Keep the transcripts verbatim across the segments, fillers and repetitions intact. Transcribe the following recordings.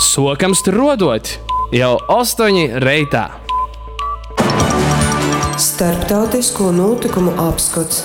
Sokams tur rodot jau astoņi reitā. Starptautisko notikumu apskats.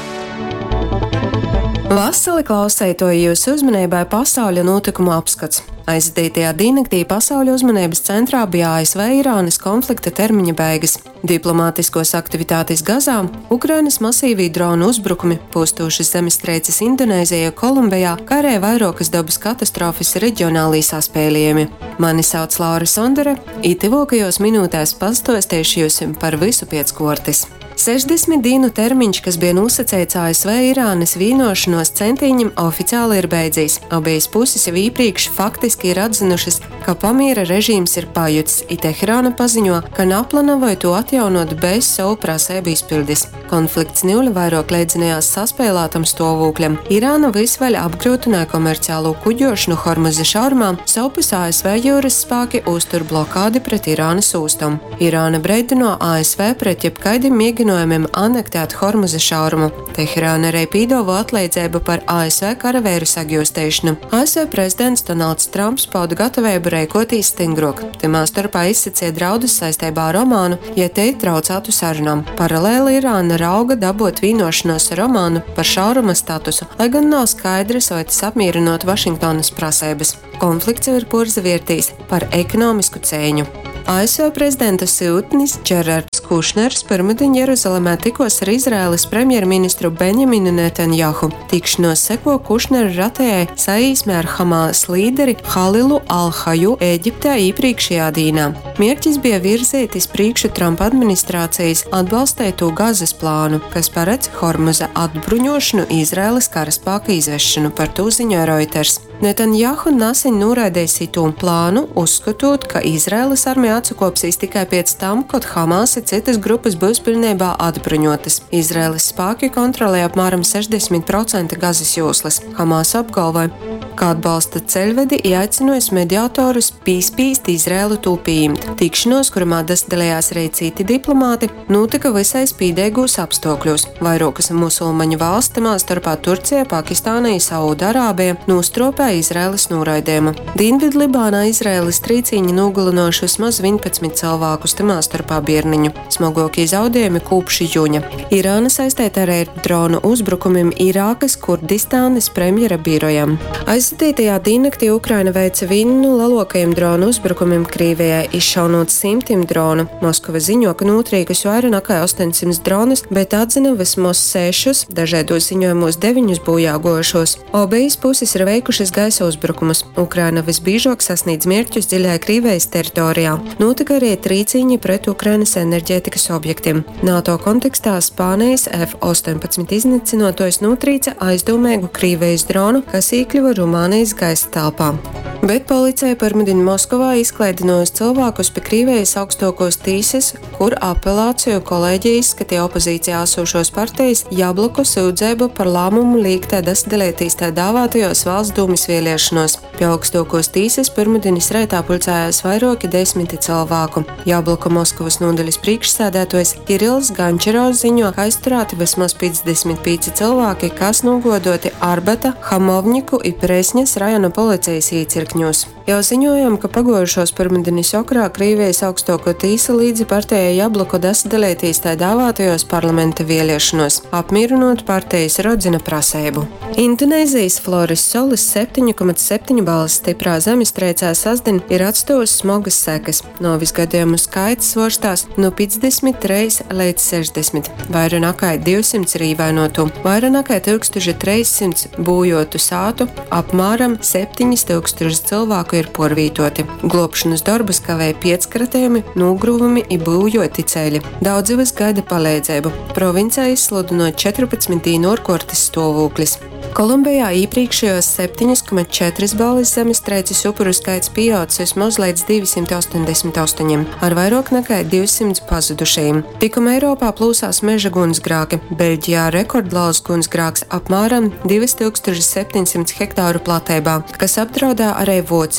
Vasali klausētoju jūsu uzmanībai pasauļa notikumu apskats. Aizdītajā dīnaktī pasauļa uzmanības centrā bija A S V-Irānas konflikta termiņa beigas, diplomātiskos aktivitātes Gazā, Ukrainas masīvī dronu uzbrukumi, postošas zemestrīces Indonēzijā, Kolumbijā, kā arī vairākas dabas katastrofas reģionālī saspēlījumi. Mani sauc Laura Sondere, itivokajos minūtēs pastostiešu jūs par visu pēc kortis. sešdesmit dienu termiņš, kas bija nosacīts A S V-Irānas vīnošanos centiņam, oficiāli ir beidzies. Abijas puses jau iepriekš faktiski ir atzinušas, ka pamiera režīms ir pajutis, it Teherāna paziņo, ka neplāno to atjaunot bez savu prasību izpildes. Konflikts nivļa vairāk leidzinājās saspēlētam stāvokļam. Irāna visvaļ apgrūtināja komerciālo kuģošanu Hormuza šaurumā, savpus A S V jūras spēki uztur blokādi pret Irānas ostam. Irāna breidino A S V pret jebkaidim mēģinājumiem anektēt Hormuza šaurumu. Teherāna arī pīdāvo atlīdzību par A S V karavēru sagjūstēšanu. A S V prezidents Donalds Trumps pauda gatavību rīkoties stingrāk. Timā starpā izsacīja draudus saistībā ar Omānu, ja te traucētu sarunām. Paralēli Irāna rauga dabot vīnošanos ar Omānu par šauruma statusu, lai gan nav skaidrs, vai tas apmierinot Vašingtonas prasības. Konflikts jau ir porzavērtīs par ekonomisku cēņu. A S V prezidenta sūtnis Džerards Kušners pirmdien Jeruzalemē tikos ar Izraēlas premjerministru Benjaminu Netanjahu. Tikšanos seko Kušnera ratējai saīsmē ar Hamas līderi Halilu Al-Haju Ēģiptē iepriekšējā dīnā. Mērķis bija virzēties priekšu Trumpa administrācijas atbalstēto Gazas plānu, kas paredz Hormuza atbruņošanu Izraēlas karaspēka izvešanu, par to ziņoja Reuters. Netanjahu nesen noraidīja to plānu, uzskatot, ka Izraēlas armija atsakopsīs tikai pēc tam, kad Hamas un citas grupas būs pilnībā atbruņotas. Izraēlas spēki kontrolē apmēram sešdesmit procenti Gazas joslas. Hamas apgalvoja, ka atbalsta ceļvedi ieaicinojas mediatorus pīspīst Izraēlu to pieņemt. Tikšanos, kurā dalījās arī citi diplomāti, notika visai spīdīgos apstākļos. Vairākas musulmaņu valstis, starpā Turcija, Pakistāna un Saūdarābija, nostropēja Izraēlas noraidījumu. Dienvidu Libānā Izraēlas trīcīņi nogalinojuši vismaz vienpadsmit cilvēkus, tamā starpā bērniņu. Smagokie zaudējumi kopš jūņa. Irāna saistīta arī ar dronu uzbrukumiem Irākas Kurdistānas premjera birojam. Aizdītajā dīnaktī Ukraina veica vienu no lielākajiem dronu uzbrukumiem Krievijai, izšaunot simtiem dronu. Moskava ziņo, ka notrīkus vairāk nekā astoņsimt dronus, bet atzina vismaz sešus, dažādos ziņojumos deviņus bojāgojušos. Abijas puses ir veikušas gaisa uzbrukumus. Ukraina visbiežāk sasniedz mērķus dziļajā Krievijas teritorijā. Notika arī trīcīņi pret Ukrainas enerģētikas objektiem. NATO kontekstā Spānijas F astoņpadsmit iznīcinotojs notrīca aizdomīgu Krievijas dronu, kas iekļuva Rumānijas gaisa telpā. Bet policija pirmdien Moskavā izklaidinājusi cilvēkus pie Krievijas augstākos tīsas, kur apelāciju kolēģija izskatīja opozīcijā esošos partijas Jabloku sūdzību par lēmumu līgt dasadalītīs tā dāvātajos valsts dūmis vēlēšanos. Pie augstākos tīsas pirmdienas reitā pulcējās vairāki desmiti cilvēku. Jabloku Moskavas nodaļas priekšsēdētājs Kirills Gančarovs ziņo, ka aizturēti vismaz piecdesmit pieci cilvēki, kas nogodoti Arbata, Hamovniku un Presņas rajona policijas iecirkņos. Jau ziņojam, ka pagojušos pirmdienas okrā Krievijas augstāko tīsa līdzi partijai Jabloku dasadalītīs tā dāvātajos parlamenta vēlēšanos, apmierinot partijas rodzina prasību. Indonēzijas Flores Solis septiņi komats septiņi balvas stiprā zemestrīcē sasdien ir atstājusi smagas sekas. Novis gadījumu skaits svārstās no piecdesmit trīs līdz sešdesmit. Vairāk nekā divsimt ir ievainotu, vairāk nekā tūkstoš trīs simti būjotu sātu, apmēram septiņi tūkstoši cilvēku ir porvītoti. Globšanas darbus kavēja piecskratējumi, nogruvumi un būjoti ceļi. Daudzi vis gaida palīdzību. Provincē izsludinot četrpadsmit dienu ārkārtas stāvoklis. Kolumbijā iepriekšējos septiņi komats četri balvas zemestrīces upuru skaits pieaudzis vismaz līdz divsimt astoņdesmit astoņiem, ar vairāk nekā divsimt pazudušajiem. Tikmēr Eiropā plūsās meža gunsgrāki. Beļģijā rekordliels gunsgrāks apmēram divas tūkstotis septiņsimt hektāru platībā, kas apdraudā arī Vociju.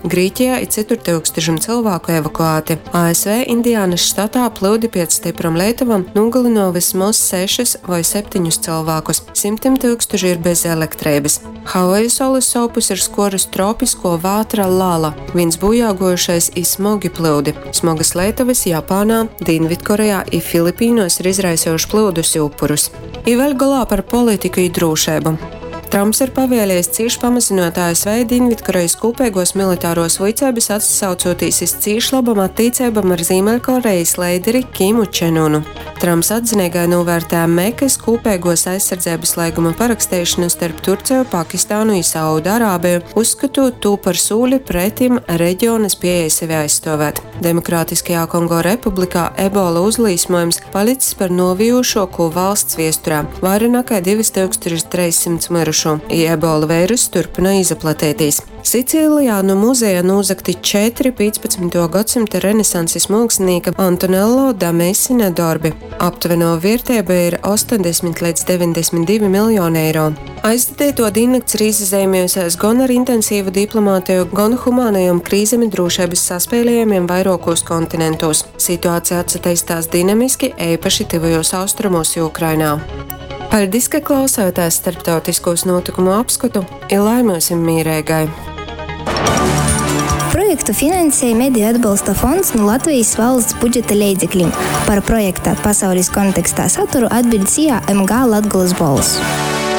Grieķijā ir citur tūkstošiem cilvēku evakuēti. A S V Indiānas štatā plūdi pēc stipram lietuvam nogalino vismaz sešus vai septiņus cilvēkus. Simtiem tūkstoši ir bez elektrības. Havaju salas opus ir skorus tropisko vātra Lala. Viens bojāgojušais ir smogi plūdi. Smogas lietuvas Japānā, Dienvidkorejā un Filipīnos ir izraisījuši plūdus upurus. I vēl galā par politiku un drošību. Trumps ir pavēlies cīši pamazinot A S V Dienvidkorejas kopīgos militāros vicības, atsaucoties uz cīši labam attīcībam ar Ziemeļkorejas līderi Kimu Čenunu. Trumps atzinīgai novērtēja Mekas kopīgos aizsardzības līguma parakstīšanu starp Turciju, Pakistānu un Saudārābiju, uzskatot to par sūli pretim reģionas pieeja sevi aizstāvēt. Demokrātiskajā Kongo republikā ebola uzlīsmojums palicis par novijošāko valsts viesturā, vairāk nekā divas tūkstotis trīssimti mirušo, ja ebola vīruss turpina izplatīties. Sicīlijā no muzeja nozagti četri piecpadsmitā gadsimta renesanses mākslinieka Antonello da Messina darbi. Aptuveno vērtība ir astoņdesmit līdz deviņdesmit divi miljoni eiro. Aizdēto diennakts ir izzīmējusies gan ar intensīvu diplomātiju, gan humānajiem krīzēm un drošības saspēlējumiem vairākos kontinentos. Situācija attīstās dinamiski, īpaši tuvajos austrumos Ukrainā. Paldies, ka klausāties starptautiskos notikumu apskatu, ir laimēsim mīrēgai! Projektu finansēja Mediju atbalsta fonds no Latvijas valsts budžeta līdzekļiem. Par projekta pasaules kontekstā saturu atbild C I A M G Latgoles balss.